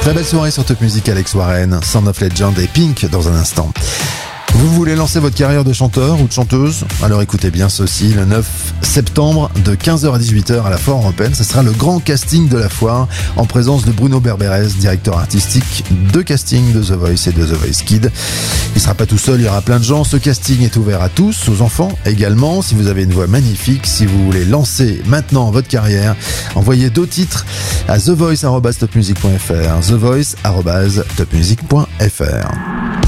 Très belle soirée sur Top Music, Alex Warren, Sound of Legend et Pink dans un instant. Vous voulez lancer votre carrière de chanteur ou de chanteuse? Alors écoutez bien ceci, le 9 septembre de 15h à 18h à la Foire Européenne, ce sera le grand casting de la foire en présence de Bruno Berberes, directeur artistique de casting de The Voice et de The Voice Kids. Il sera pas tout seul, il y aura plein de gens. Ce casting est ouvert à tous, aux enfants également. Si vous avez une voix magnifique, si vous voulez lancer maintenant votre carrière, envoyez 2 titres à thevoice@topmusic.fr, thevoice@topmusic.fr.